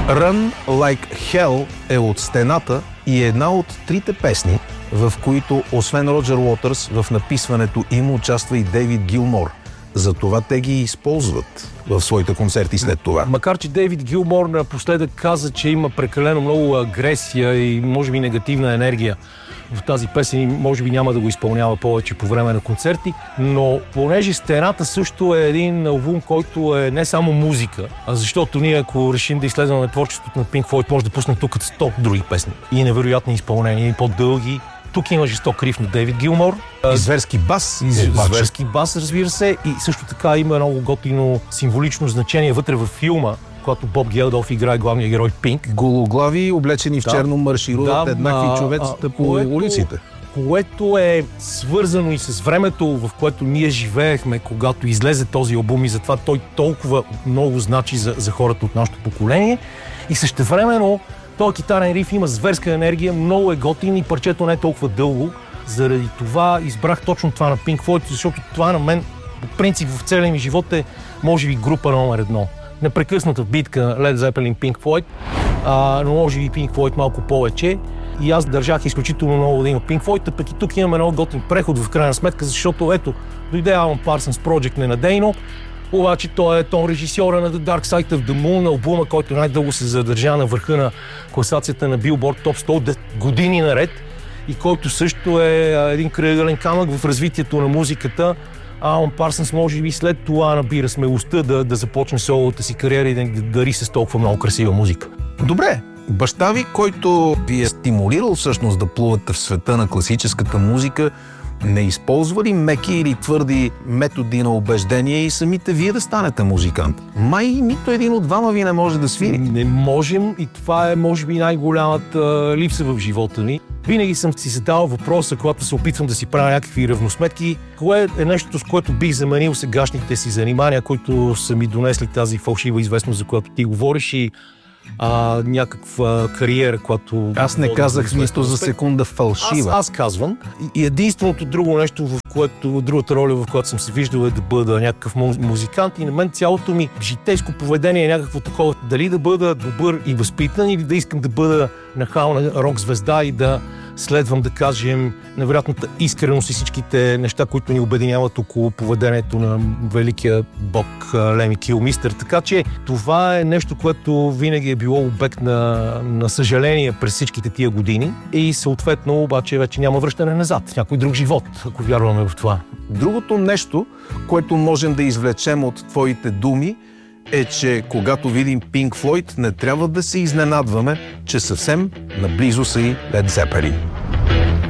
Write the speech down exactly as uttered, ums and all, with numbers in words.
Run Like Hell е от Стената и е една от трите песни, в които освен Роджер Уотърс в написването им участва и Дейвид Гилмор. Затова те ги използват в своите концерти след това. Макар че Дейвид Гилмор напоследък каза, че има прекалено много агресия и може би негативна енергия в тази песен и може би няма да го изпълнява повече по време на концерти, но понеже Стената също е един албум, който е не само музика, а защото ние ако решим да изследваме творчеството на Pink Floyd, може да пуснем тук сто други песни и невероятни изпълнения, и по-дълги. Тук има жесток риф на Дейвид Гилмор. И зверски бас. И зверски бас, разбира се. И също така има много готино символично значение вътре във филма, когато Боб Гелдолф играе главния герой Пинк. Гологлави, облечени в да, черно, маршируват да, еднакви човеците по което, улиците. Което е свързано и с времето, в което ние живеехме, когато излезе този албум и затова той толкова много значи за, за хората от нашето поколение. И същевременно този китарен риф има зверска енергия, много е готин и парчето не е толкова дълго. Заради това избрах точно това на Pink Floyd, защото това на мен, по принцип в целия ми живот е, може би, група номер едно. Непрекъсната битка Led Zeppelin, Pink Floyd, а, но може би Pink Floyd малко повече. И аз държах изключително много да има Pink Floyd, а пък и тук имаме много готин преход в крайна сметка, защото ето, дойде Alan Parsons Project ненадейно, обаче той е тон режисьора на The Dark Side of the Moon, албума, който най-дълго се задържа на върха на класацията на Billboard Top сто години наред и който също е един крайъгълен камък в развитието на музиката. Алан Парсънс може би след това набира смелостта да, да започне соловата си кариера и да дари с толкова много красива музика. Добре, баща ви, който ви е стимулирал всъщност да плувате в света на класическата музика, не използва ли меки или твърди методи на убеждение и самите вие да станете музикант? Май нито един от двама ви не може да свири. Не можем и това е може би най-голямата липса в живота ми. Винаги съм си задал въпроса, когато се опитвам да си правя някакви равносметки, кое е нещото, с което бих заменил сегашните си занимания, които са ми донесли тази фалшива известност, за която ти говориш и а, някаква кариера, която... Аз не казах нито за секунда фалшива. Аз, аз казвам. И единственото друго нещо, в което, другата роля, в която съм се виждал е да бъда някакъв музикант и на мен цялото ми житейско поведение е някакво такова, дали да бъда добър и възпитан или да искам да бъда нахална рок-звезда и да следвам, да кажем, невероятната искреност и всичките неща, които ни обединяват около поведението на великия бог Леми Килмистър. Така че това е нещо, което винаги е било обект на, на съжаление през всичките тия години и съответно обаче вече няма връщане назад. Някой друг живот, ако вярваме в това. Другото нещо, което можем да извлечем от твоите думи, е, че когато видим Pink Floyd, не трябва да се изненадваме, че съвсем наблизо са и Led Zeppelin.